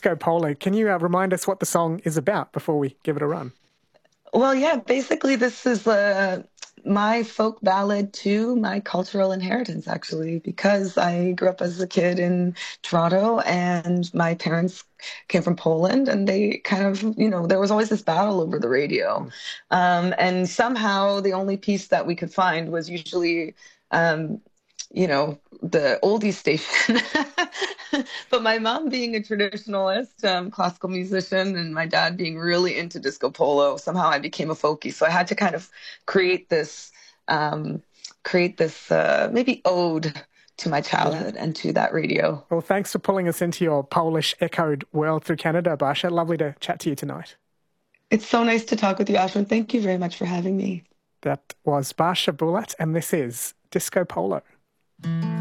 Disco Polo. Can you remind us what the song is about before we give it a run? Well, yeah, basically, this is my folk ballad to my cultural inheritance, actually, because I grew up as a kid in Toronto and my parents came from Poland and they kind of, there was always this battle over the radio. And somehow the only piece that we could find was usually, um, the oldie station. But my mom being a traditionalist, classical musician, and my dad being really into disco polo, somehow I became a folkie. So I had to kind of create this, maybe ode to my Yeah. childhood and to that radio. Well, thanks for pulling us into your Polish echoed world through Canada, Basia. Lovely to chat to you tonight. It's so nice to talk with you, Ashwin. Thank you very much for having me. That was Basia Bulat, and this is Disco Polo.